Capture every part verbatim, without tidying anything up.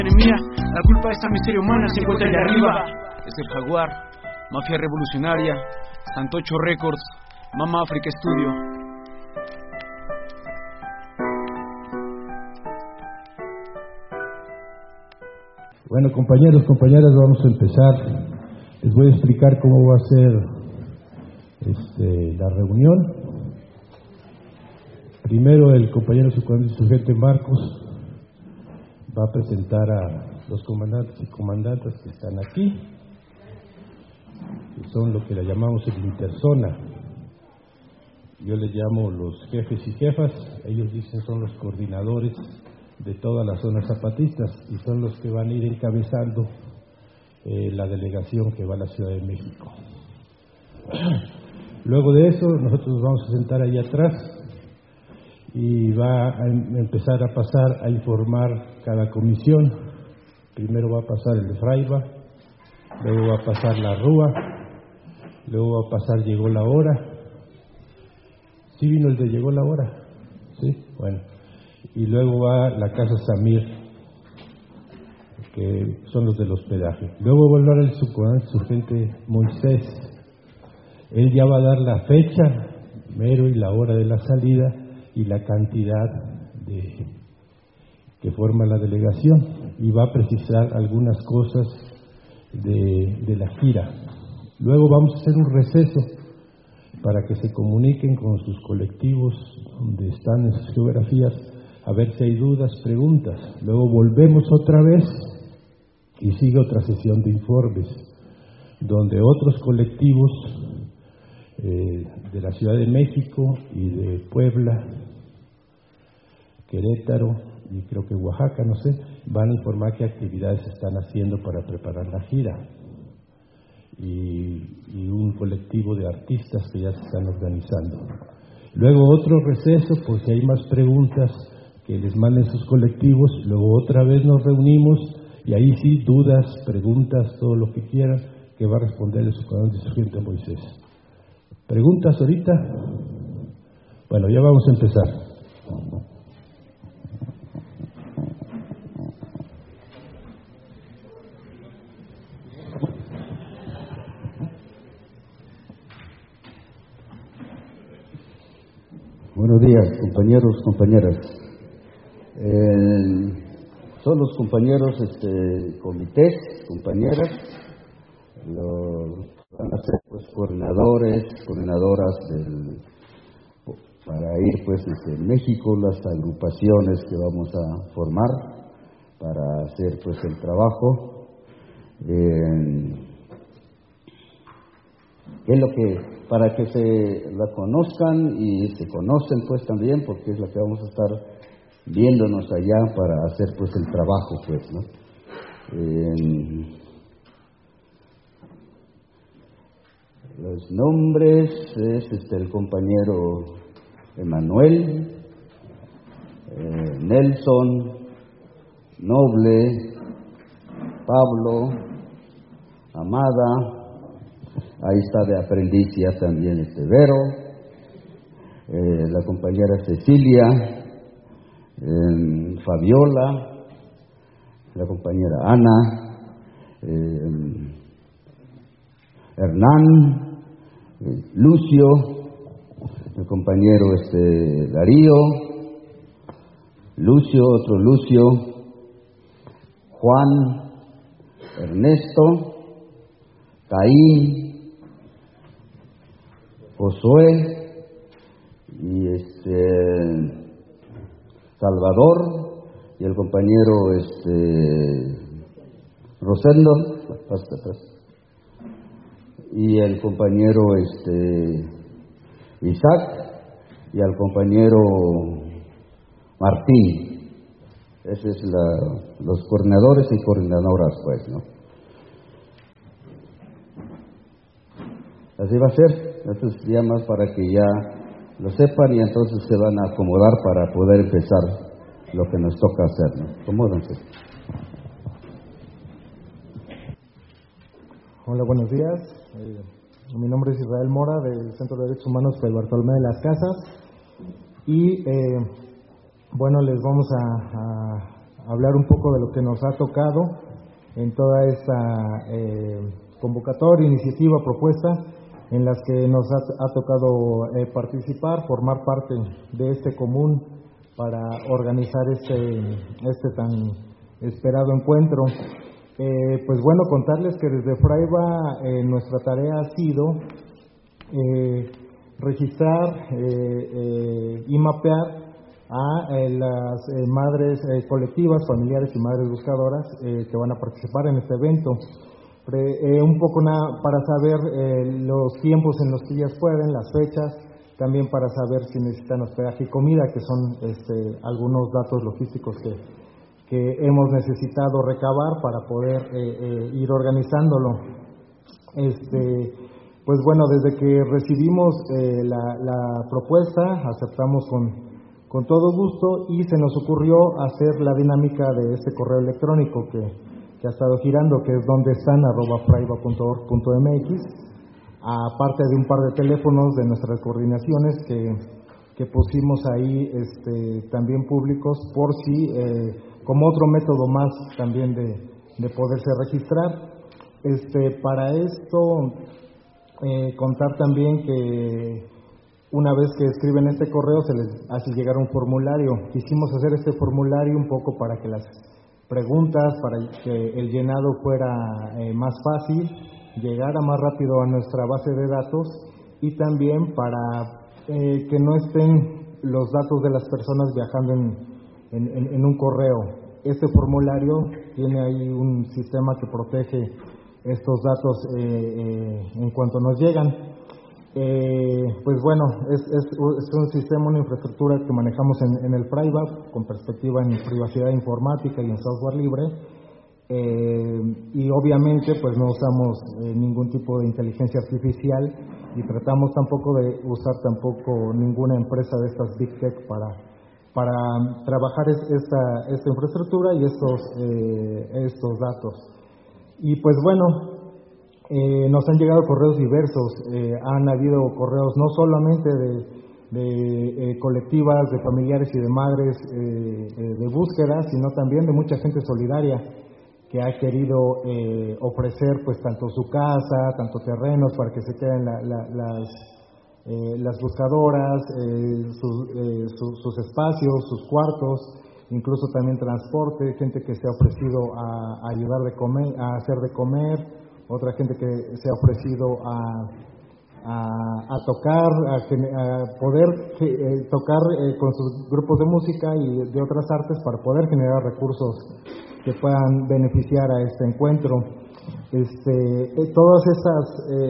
Mía, la culpa de esta miseria humana se encuentra allá arriba. Es el Jaguar, Mafia Revolucionaria, Santocho Records, Mama África Studio. Bueno, compañeros, compañeras, vamos a empezar. Les voy a explicar cómo va a ser este, la reunión. Primero, el compañero subgerente Marcos va a presentar a los comandantes y comandantas que están aquí, que son lo que le llamamos el interzona. Yo les llamo los jefes y jefas, ellos dicen son los coordinadores de todas las zonas zapatistas y son los que van a ir encabezando eh, la delegación que va a la Ciudad de México. Luego de eso, nosotros nos vamos a sentar ahí atrás y va a empezar a pasar a informar cada comisión. Primero va a pasar el de Fraiba, luego va a pasar la Rúa, luego va a pasar Llegó la Hora. ¿Sí vino el de Llegó la Hora? Sí, bueno. Y luego va la Casa Samir, que son los del hospedaje. Luego va a hablar el subgerente Moisés. Él ya va a dar la fecha, mero y la hora de la salida y la cantidad de, que forma la delegación, y va a precisar algunas cosas de, de la gira. Luego vamos a hacer un receso para que se comuniquen con sus colectivos donde están en sus geografías, a ver si hay dudas, preguntas. Luego volvemos otra vez y sigue otra sesión de informes, donde otros colectivos eh, de la Ciudad de México y de Puebla, Querétaro y creo que Oaxaca, no sé, van a informar qué actividades están haciendo para preparar la gira. Y, y un colectivo de artistas que ya se están organizando. Luego otro receso, por si hay más preguntas, que les manden sus colectivos. Luego otra vez nos reunimos y ahí sí, dudas, preguntas, todo lo que quieran, que va a responder el subgerente Moisés. ¿Preguntas ahorita? Bueno, ya vamos a empezar. Buenos días, compañeros, compañeras. Eh, son los compañeros este, comités, compañeras, los van a ser pues coordinadores, coordinadoras del, para ir pues desde México, las agrupaciones que vamos a formar para hacer pues el trabajo. Eh, ¿Qué es lo que para que se la conozcan y se conocen pues también, porque es la que vamos a estar viéndonos allá para hacer pues el trabajo pues, ¿no? Eh, los nombres es este el compañero Emanuel, eh, Nelson, Noble, Pablo, Amada. Ahí está de aprendiz ya también este Vero, eh, la compañera Cecilia, eh, Fabiola, la compañera Ana, eh, Hernán, eh, Lucio, el compañero este Darío, Lucio, otro Lucio, Juan, Ernesto, Caín, Josué y este Salvador y el compañero este Rosendo, y el compañero este Isaac y al compañero Martín. Ese es la, los coordinadores y coordinadoras pues, ¿no? Así va a ser. Entonces ya más para que ya lo sepan y entonces se van a acomodar para poder empezar lo que nos toca hacer, ¿no? Acomódense. Hola, buenos días. Eh, mi nombre es Israel Mora del Centro de Derechos Humanos Fray Bartolomé de las Casas y eh, bueno, les vamos a, a, hablar un poco de lo que nos ha tocado en toda esta eh, convocatoria, iniciativa, propuesta, en las que nos ha, ha tocado eh, participar, formar parte de este común para organizar este, este tan esperado encuentro. Eh, pues bueno, contarles que desde Fraiba eh, nuestra tarea ha sido eh, registrar eh, eh, y mapear a eh, las eh, madres eh, colectivas, familiares y madres buscadoras eh, que van a participar en este evento. Pre, eh, un poco na, para saber eh, los tiempos en los que ellas pueden, las fechas, también para saber si necesitan hospedaje y comida, que son este, algunos datos logísticos que, que hemos necesitado recabar para poder eh, eh, ir organizándolo. Este, pues bueno, desde que recibimos eh, la, la propuesta, aceptamos con con todo gusto y se nos ocurrió hacer la dinámica de este correo electrónico que, que ha estado girando, que es donde están arroba fraiba punto org punto mx, aparte de un par de teléfonos de nuestras coordinaciones que, que pusimos ahí este, también públicos por si, eh, como otro método más también de, de poderse registrar. Este, para esto, eh, contar también que una vez que escriben este correo se les hace llegar un formulario. Quisimos hacer este formulario un poco para que las preguntas, para que el llenado fuera eh, más fácil, llegara más rápido a nuestra base de datos y también para eh, que no estén los datos de las personas viajando en, en, en, en un correo. Este formulario tiene ahí un sistema que protege estos datos eh, eh, en cuanto nos llegan. Eh, pues bueno, es, es, es un sistema, una infraestructura que manejamos en, en el Fraiba con perspectiva en privacidad informática y en software libre, eh, y obviamente pues no usamos eh, ningún tipo de inteligencia artificial y tratamos tampoco de usar tampoco ninguna empresa de estas Big Tech para, para trabajar es, esta, esta infraestructura y estos, eh, estos datos. Y pues bueno, Eh, nos han llegado correos diversos, eh, han habido correos no solamente de, de eh, colectivas, de familiares y de madres eh, eh, de búsqueda, sino también de mucha gente solidaria que ha querido eh, ofrecer pues tanto su casa, tanto terrenos para que se queden la, la, las, eh, las buscadoras, eh, su, eh, su, sus espacios, sus cuartos, incluso también transporte, gente que se ha ofrecido a, a ayudar de comer, a hacer de comer, otra gente que se ha ofrecido a, a, a tocar, a, a poder eh, tocar eh, con sus grupos de música y de otras artes para poder generar recursos que puedan beneficiar a este encuentro. Este, eh, todos esos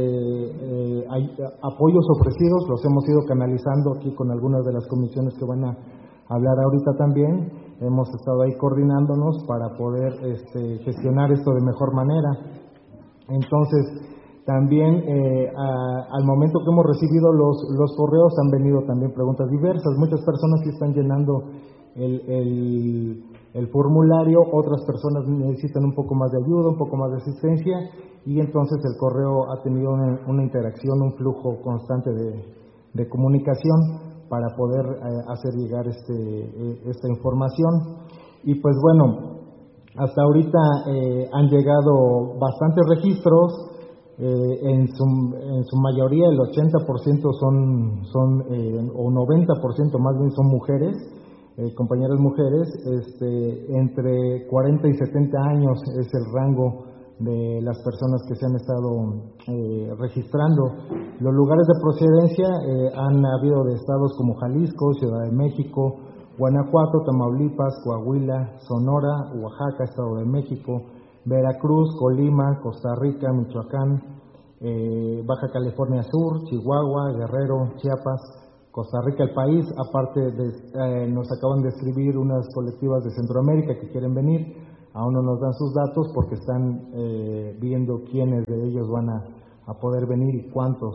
eh, eh, apoyos ofrecidos los hemos ido canalizando aquí con algunas de las comisiones que van a hablar ahorita también. Hemos estado ahí coordinándonos para poder este, gestionar esto de mejor manera. Entonces, también eh, a, al momento que hemos recibido los, los correos han venido también preguntas diversas. Muchas personas sí están llenando el, el, el formulario, otras personas necesitan un poco más de ayuda, un poco más de asistencia y entonces el correo ha tenido una, una interacción, un flujo constante de, de comunicación para poder eh, hacer llegar este, eh, esta información. Y pues bueno, hasta ahorita eh, han llegado bastantes registros, eh, en, su, en su mayoría el ochenta por ciento son, son eh, o noventa por ciento más bien son mujeres, eh, compañeras mujeres, este, entre cuarenta y setenta años es el rango de las personas que se han estado eh, registrando. Los lugares de procedencia eh, han habido de estados como Jalisco, Ciudad de México, Guanajuato, Tamaulipas, Coahuila, Sonora, Oaxaca, Estado de México, Veracruz, Colima, Costa Rica, Michoacán, eh, Baja California Sur, Chihuahua, Guerrero, Chiapas, Costa Rica, el país. Aparte, de, eh, nos acaban de escribir unas colectivas de Centroamérica que quieren venir. Aún no nos dan sus datos porque están eh, viendo quiénes de ellos van a, a poder venir y cuántos.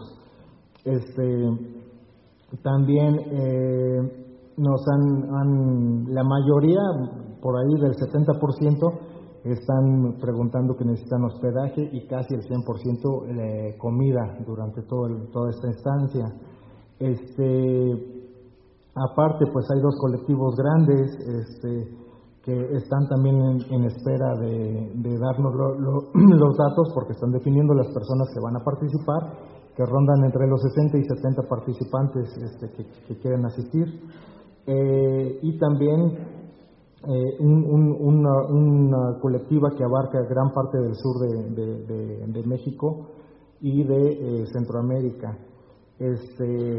Este, también eh, nos han, han, la mayoría, por ahí del setenta por ciento, están preguntando que necesitan hospedaje y casi el cien por ciento eh, comida durante todo el, toda esta estancia. Este, aparte, pues hay dos colectivos grandes este, que están también en, en espera de, de darnos lo, lo, los datos, porque están definiendo las personas que van a participar, que rondan entre los sesenta y setenta participantes este, que, que quieren asistir. Eh, y también eh, un, un, una, una colectiva que abarca gran parte del sur de, de, de, de México y de eh, Centroamérica. Este,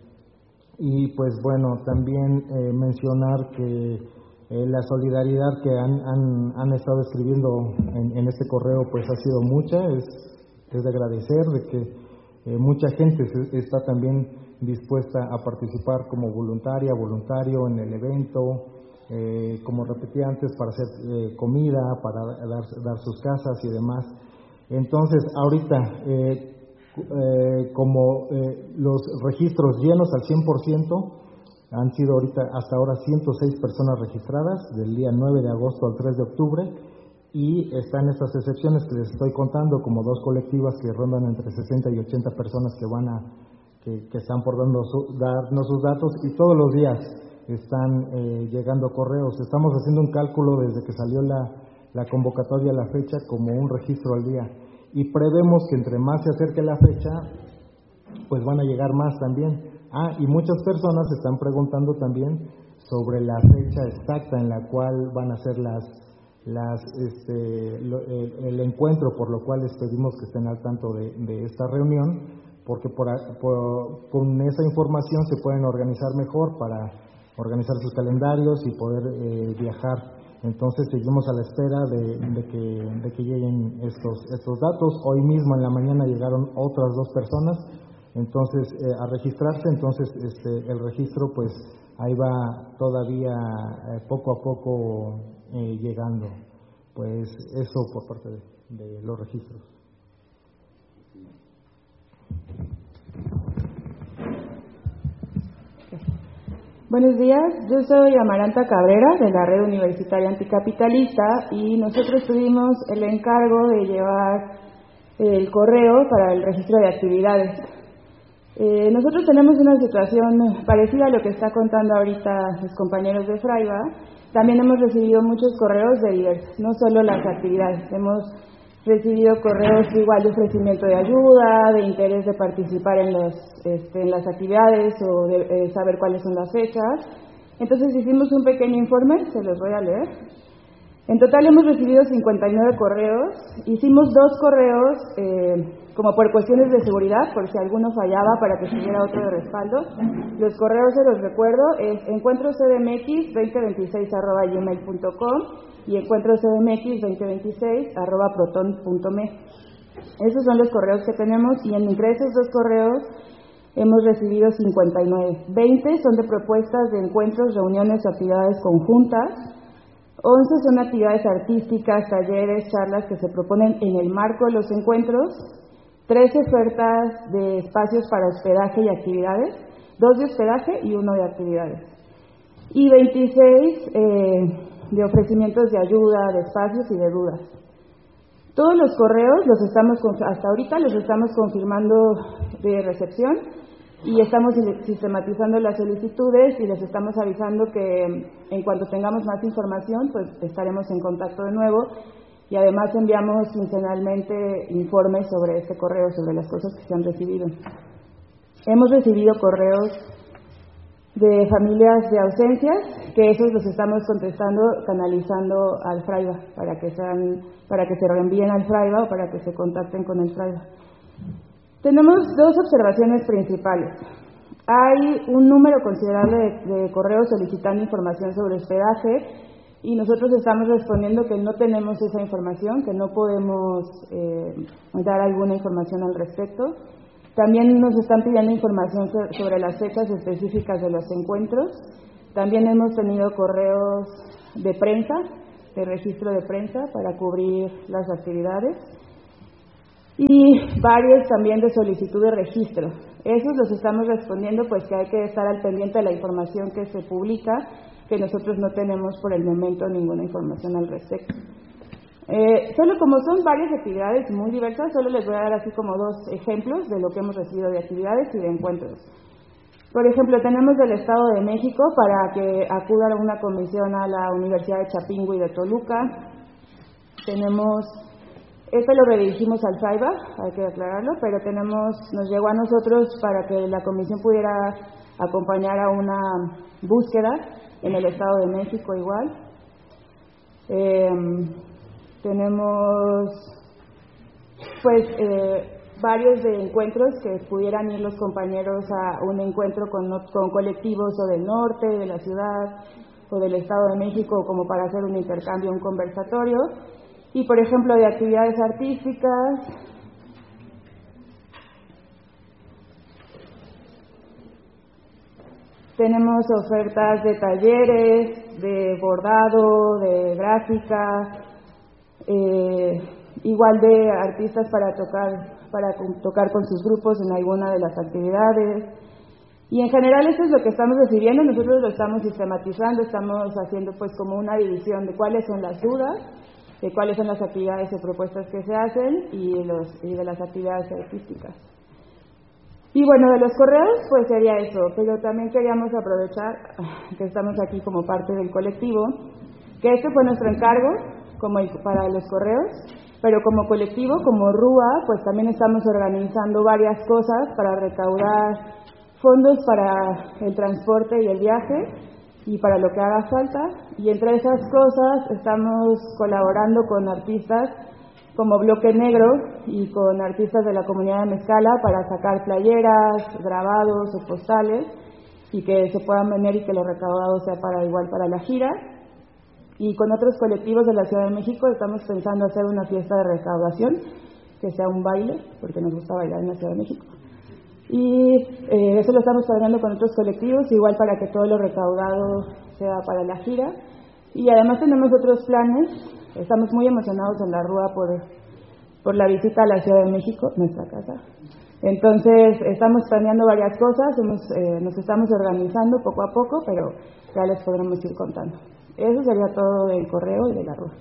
y pues bueno, también eh, mencionar que eh, la solidaridad que han, han, han estado escribiendo en, en este correo pues ha sido mucha, es, es de agradecer de que Eh, mucha gente se, está también dispuesta a participar como voluntaria, voluntario en el evento, eh, como repetí antes, para hacer eh, comida, para dar, dar sus casas y demás. Entonces, ahorita, eh, eh, como eh, los registros llenos al cien por ciento, han sido ahorita hasta ahora ciento seis personas registradas, del día nueve de agosto al tres de octubre, y están estas excepciones que les estoy contando, como dos colectivas que rondan entre sesenta y ochenta personas que van a que, que están por darnos, su, darnos sus datos, y todos los días están eh, llegando correos. Estamos haciendo un cálculo desde que salió la, la convocatoria a la fecha, como un registro al día, y prevemos que entre más se acerque la fecha, pues van a llegar más también. Ah, y muchas personas están preguntando también sobre la fecha exacta en la cual van a ser las Las, este, lo, el, el encuentro, por lo cual les pedimos que estén al tanto de, de esta reunión, porque por, por, con esa información se pueden organizar mejor para organizar sus calendarios y poder eh, viajar. Entonces seguimos a la espera de, de, que, de que lleguen estos, estos datos. Hoy mismo en la mañana llegaron otras dos personas entonces eh, a registrarse, entonces este, el registro pues ahí va todavía eh, poco a poco eh, llegando. Pues eso por parte de, de los registros. Buenos días, yo soy Amaranta Cabrera de la Red Universitaria Anticapitalista y nosotros tuvimos el encargo de llevar el correo para el registro de actividades. Eh, nosotros tenemos una situación parecida a lo que está contando ahorita los compañeros de Fraiba. También hemos recibido muchos correos de diversos, no solo las actividades. Hemos recibido correos igual de ofrecimiento de ayuda, de interés de participar en, los, este, en las actividades o de eh, saber cuáles son las fechas. Entonces hicimos un pequeño informe, se los voy a leer. En total hemos recibido cincuenta y nueve correos. Hicimos dos correos eh, como por cuestiones de seguridad, por si alguno fallaba, para que tuviera otro de respaldo. Los correos, se los recuerdo, es encuentrocdmx veinte veintiséis arroba gmail punto com y encuentrocdmx veinte veintiséis arroba proton punto me. Esos son los correos que tenemos, y entre esos dos correos hemos recibido cincuenta y nueve. veinte son de propuestas de encuentros, reuniones o actividades conjuntas. once son actividades artísticas, talleres, charlas que se proponen en el marco de los encuentros. trece ofertas de espacios para hospedaje y actividades, dos de hospedaje y uno de actividades. Y veintiséis eh, de ofrecimientos de ayuda, de espacios y de dudas. Todos los correos los estamos, hasta ahorita los estamos confirmando de recepción y estamos sistematizando las solicitudes y les estamos avisando que en cuanto tengamos más información, pues estaremos en contacto de nuevo. Y además enviamos quincenalmente informes sobre este correo, sobre las cosas que se han recibido. Hemos recibido correos de familias de ausencias, que esos los estamos contestando, canalizando al Fraiba, para que sean, para que se reenvíen al Fraiba o para que se contacten con el Fraiba. Tenemos dos observaciones principales. Hay un número considerable de, de correos solicitando información sobre hospedaje, y nosotros estamos respondiendo que no tenemos esa información, que no podemos eh, dar alguna información al respecto. También nos están pidiendo información sobre las fechas específicas de los encuentros. También hemos tenido correos de prensa, de registro de prensa, para cubrir las actividades. Y varios también de solicitud de registro. Esos los estamos respondiendo, pues que hay que estar al pendiente de la información que se publica, que nosotros no tenemos por el momento ninguna información al respecto. Eh, solo como son varias actividades muy diversas, solo les voy a dar así como dos ejemplos de lo que hemos recibido de actividades y de encuentros. Por ejemplo, tenemos del Estado de México para que acuda a una comisión a la Universidad de Chapingo y de Toluca. Tenemos, este lo redirigimos al SAIBA, hay que aclararlo, pero tenemos, nos llegó a nosotros para que la comisión pudiera acompañar a una búsqueda en el Estado de México igual. Eh, tenemos, pues, eh, varios de encuentros que pudieran ir los compañeros a un encuentro con, con colectivos o del norte, de la ciudad o del Estado de México, como para hacer un intercambio, un conversatorio. Y, por ejemplo, de actividades artísticas, tenemos ofertas de talleres, de bordado, de gráfica, eh, igual de artistas para tocar para tocar con sus grupos en alguna de las actividades. Y en general eso es lo que estamos recibiendo, nosotros lo estamos sistematizando, estamos haciendo pues como una división de cuáles son las dudas, de cuáles son las actividades o propuestas que se hacen y, los, y de las actividades artísticas. Y bueno, de los correos pues sería eso, pero también queríamos aprovechar que estamos aquí como parte del colectivo, que este fue nuestro encargo como el, para los correos, pero como colectivo, como RUA, pues también estamos organizando varias cosas para recaudar fondos para el transporte y el viaje y para lo que haga falta. Y entre esas cosas estamos colaborando con artistas como Bloque Negro y con artistas de la comunidad de Mezcala para sacar playeras, grabados o postales y que se puedan vender y que lo recaudado sea para igual para la gira. Y con otros colectivos de la Ciudad de México estamos pensando hacer una fiesta de recaudación, que sea un baile, porque nos gusta bailar en la Ciudad de México. Y eh, eso lo estamos planeando con otros colectivos, igual para que todo lo recaudado sea para la gira. Y además tenemos otros planes, estamos muy emocionados en la RUA por, por la visita a la Ciudad de México, nuestra casa. Entonces estamos planeando varias cosas, hemos, eh, nos estamos organizando poco a poco, pero ya les podremos ir contando. Eso sería todo del correo y de la RUA.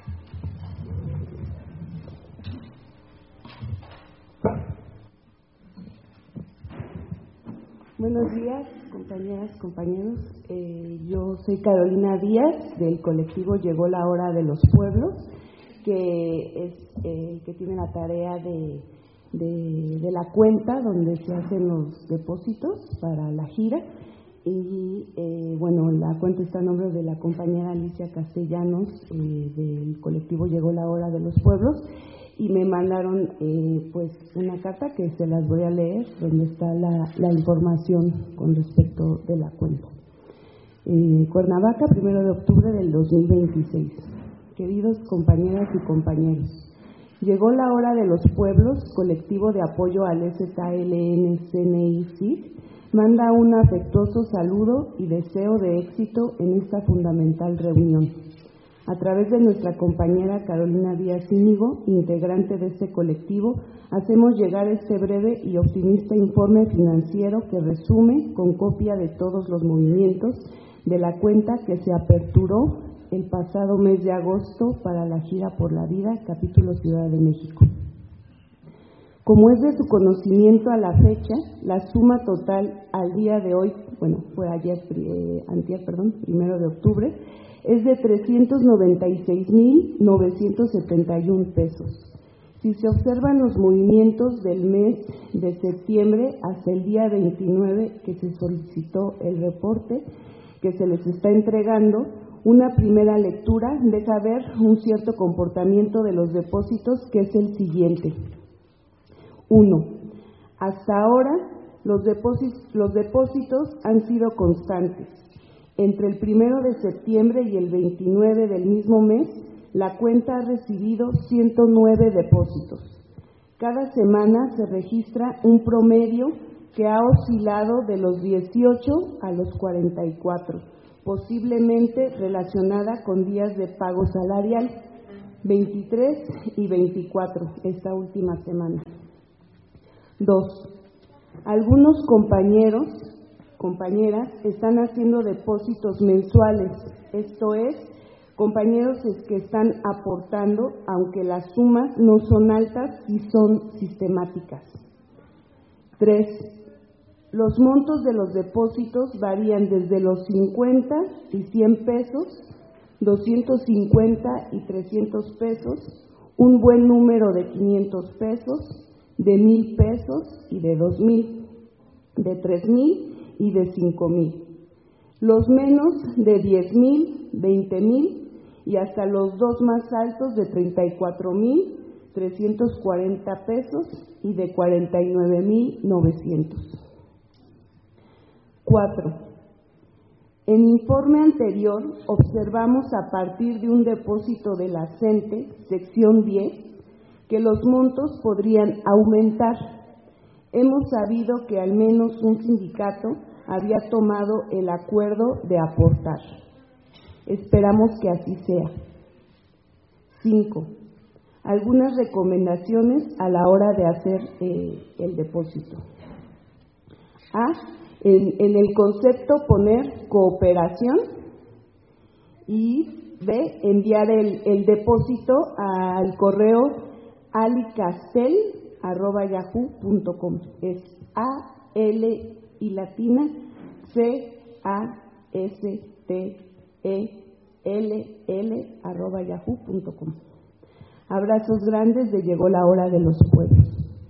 Buenos días, compañeras, compañeros. Eh, yo soy Carolina Díaz, del colectivo Llegó la Hora de los Pueblos, que es el eh, que tiene la tarea de, de, de la cuenta donde se hacen los depósitos para la gira. Y eh, bueno, la cuenta está a nombre de la compañera Alicia Castellanos, eh, del colectivo Llegó la Hora de los Pueblos, y me mandaron eh, pues una carta que se las voy a leer, donde está la, la información con respecto de la cuenta. Eh, Cuernavaca, primero de octubre del dos mil veintiséis. Queridos compañeras y compañeros, llegó la hora de los pueblos, colectivo de apoyo al S T L N C N I C I D, manda un afectuoso saludo y deseo de éxito en esta fundamental reunión. A través de nuestra compañera Carolina Díaz Íñigo, integrante de este colectivo, hacemos llegar este breve y optimista informe financiero que resume, con copia de todos los movimientos, de la cuenta que se aperturó el pasado mes de agosto para la gira por la vida, capítulo Ciudad de México. Como es de su conocimiento a la fecha, la suma total al día de hoy, bueno, fue ayer, eh, antier, perdón, primero de octubre, es de trescientos noventa y seis mil novecientos setenta y uno pesos. Si se observan los movimientos del mes de septiembre hasta el día veintinueve que se solicitó el reporte que se les está entregando, una primera lectura deja ver un cierto comportamiento de los depósitos, que es el siguiente. Uno, hasta ahora los depósitos, los depósitos han sido constantes. Entre el primero de septiembre y el veintinueve del mismo mes, la cuenta ha recibido ciento nueve depósitos. Cada semana se registra un promedio que ha oscilado de los dieciocho a los cuarenta y cuatro, posiblemente relacionada con días de pago salarial, veintitrés y veinticuatro, esta última semana. Dos, algunos compañeros, compañeras, están haciendo depósitos mensuales, esto es, compañeros que están aportando, aunque las sumas no son altas y son sistemáticas. Tres, Los montos de los depósitos varían desde los cincuenta y cien pesos, doscientos cincuenta y trescientos pesos, un buen número de quinientos pesos, de mil pesos y de dos mil, de tres mil y de cinco mil. Los menos de diez mil, veinte mil y hasta los dos más altos de treinta y cuatro mil trescientos cuarenta pesos y de cuarenta y nueve mil novecientos. Cuatro. En informe anterior observamos a partir de un depósito de la CENTE, sección diez, que los montos podrían aumentar. Hemos sabido que al menos un sindicato había tomado el acuerdo de aportar. Esperamos que así sea. Cinco. Algunas recomendaciones a la hora de hacer eh, el depósito. A. En, en el concepto poner cooperación y B. Enviar el, el depósito al correo alicastel arroba yahoo punto com. Es A L y latina C A S T E L L arroba yahoo punto com. Abrazos grandes de Llegó la Hora de los Pueblos.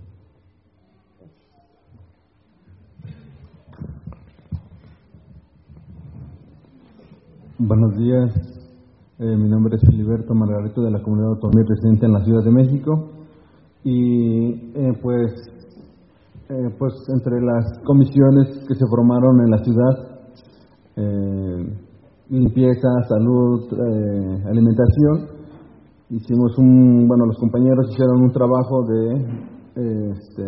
Buenos días, eh, mi nombre es Filiberto Margarito de la Comunidad Autónoma residente en la Ciudad de México y eh, pues, eh, pues entre las comisiones que se formaron en la ciudad, eh, limpieza, salud, eh, alimentación, hicimos un, bueno, los compañeros hicieron un trabajo de, eh, este,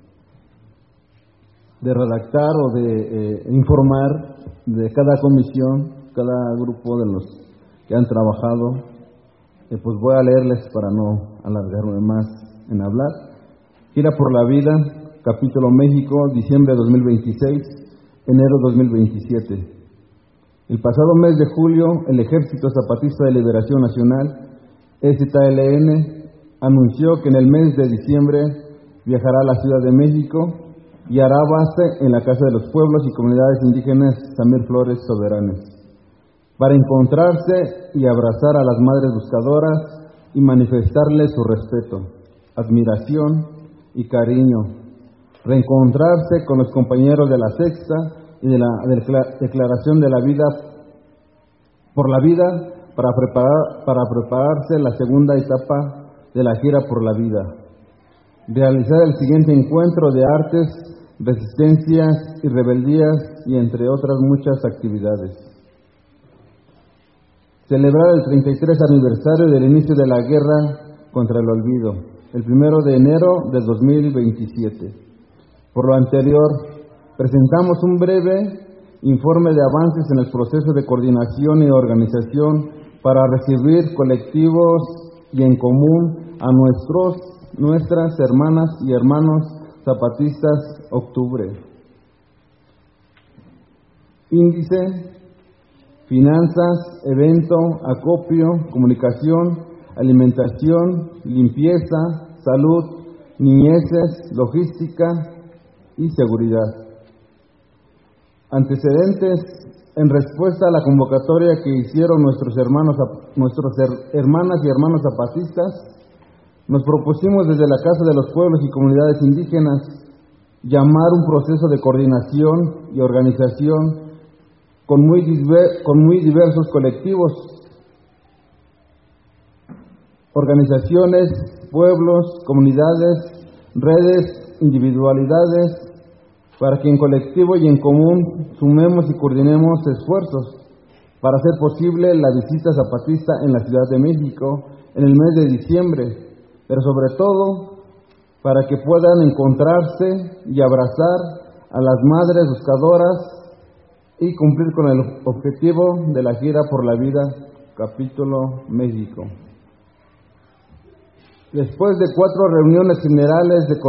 de redactar o de eh, informar de cada comisión, cada grupo de los que han trabajado. Eh, pues voy a leerles para no alargarme más en hablar. Gira por la Vida, capítulo México, diciembre de dos mil veintiséis, enero dos mil veintisiete. El pasado mes de julio, el Ejército Zapatista de Liberación Nacional, E Z L N, anunció que en el mes de diciembre viajará a la Ciudad de México y hará base en la Casa de los Pueblos y Comunidades Indígenas Samir Flores Soberanes, para encontrarse y abrazar a las madres buscadoras y manifestarles su respeto, admiración y cariño, reencontrarse con los compañeros de la Sexta y de la Declaración de la Vida por la Vida para, preparar, para prepararse la segunda etapa de la gira por la vida, realizar el siguiente encuentro de artes, resistencias y rebeldías y entre otras muchas actividades. Celebrar el treinta y tres aniversario del inicio de la guerra contra el olvido, el primero de enero de dos mil veintisiete. Por lo anterior, presentamos un breve informe de avances en el proceso de coordinación y organización para recibir colectivos y en común a nuestros, nuestras hermanas y hermanos zapatistas Octubre. Índice: finanzas, evento, acopio, comunicación, alimentación, limpieza, salud, niñeces, logística y seguridad. Antecedentes: en respuesta a la convocatoria que hicieron nuestros hermanos, nuestros hermanas y hermanos zapatistas, nos propusimos desde la Casa de los Pueblos y Comunidades Indígenas llamar un proceso de coordinación y organización con muy, diver, con muy diversos colectivos, organizaciones, pueblos, comunidades, redes, individualidades, para que en colectivo y en común sumemos y coordinemos esfuerzos para hacer posible la visita zapatista en la Ciudad de México en el mes de diciembre, pero sobre todo para que puedan encontrarse y abrazar a las madres buscadoras y cumplir con el objetivo de la gira por la vida, capítulo México. Después de cuatro reuniones generales de